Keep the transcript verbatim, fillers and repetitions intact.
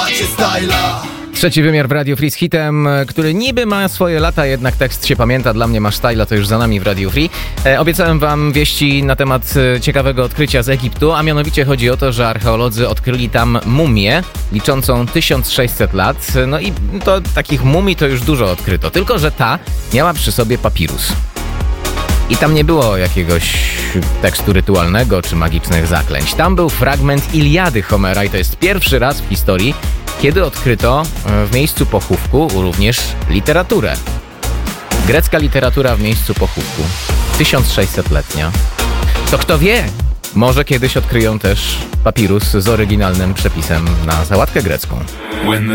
macie styla. Trzeci wymiar w Radio Free z hitem, który niby ma swoje lata, jednak tekst się pamięta. Dla mnie masz styla, to już za nami w Radio Free. E, obiecałem wam wieści na temat e, ciekawego odkrycia z Egiptu, a mianowicie chodzi o to, że archeolodzy odkryli tam mumię liczącą tysiąc sześćset lat. No i to takich mumii to już dużo odkryto, tylko że ta miała przy sobie papirus. I tam nie było jakiegoś tekstu rytualnego czy magicznych zaklęć. Tam był fragment Iliady Homera i to jest pierwszy raz w historii, kiedy odkryto w miejscu pochówku również literaturę. Grecka literatura w miejscu pochówku. tysiąc sześćsetletnia. To kto wie, może kiedyś odkryją też papirus z oryginalnym przepisem na sałatkę grecką. When